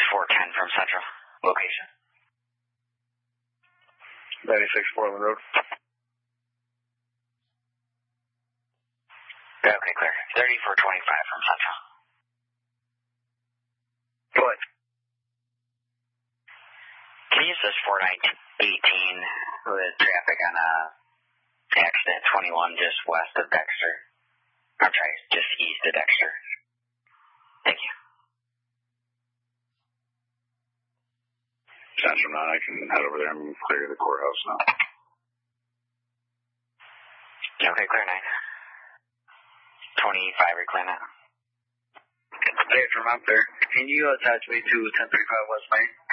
410 from Central. Location. 96 Portland Road. Okay, clear. 3425 from Central. Go ahead. Can you use this 4918 with traffic on accident 21 just west of Dexter? I'm sorry, just east of Dexter. Thank you. Central 9, I can head over there and clear the courthouse now. Okay, clear 9. 25, reclaim that. Hey, from up there, can you attach me to 1035 West Main?